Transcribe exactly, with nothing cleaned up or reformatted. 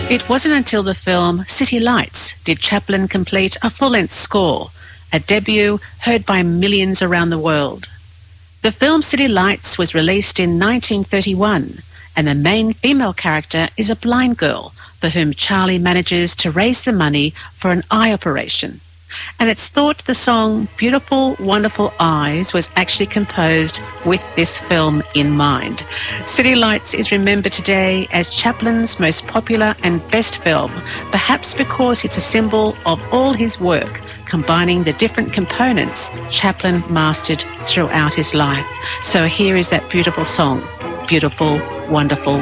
It wasn't until the film City Lights did Chaplin complete a full-length score, a debut heard by millions around the world. The film City Lights was released in nineteen thirty-one, and the main female character is a blind girl for whom Charlie manages to raise the money for an eye operation. And it's thought the song Beautiful, Wonderful Eyes was actually composed with this film in mind. City Lights is remembered today as Chaplin's most popular and best film, perhaps because it's a symbol of all his work, combining the different components Chaplin mastered throughout his life. So here is that beautiful song, Beautiful, Wonderful